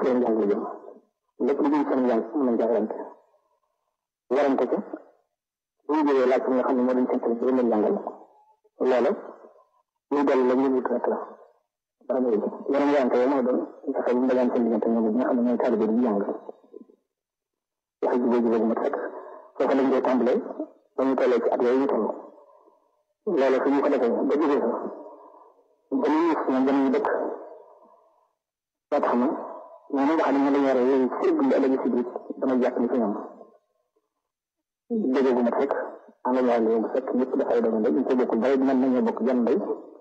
seen njàng la jëm lépp lu jëm seen njàng mën nañ jàngalante warante ko bu ñu jógee laaj nga xam ne moo doon seen bi leen jàngal loolu ñu dellu la ñu wut rek la dara muy yaram warante yo moo doon fexe ñu dagaan seen diggante ñoom nga xam ne ñooy taalibe di jàng waxe jubóo bu mat rek foofu lañ koy tàmbalee ba ñu tollee ci at yooyu ñu toll loolu su ñu ko defee ba jógee fa ba ñu gis ñoom dañuy dëkk ba tax na ñoo nga xam ne ñoo la yore yooyu sëriñ bi ëllëg si biir dama jàpp ni fi ñoom dëgg bu mat rek am na ñoo xam ne fekk ñëpp dafay doon ndey ñu ko bokkul bay mën nañoo bokk jan ndey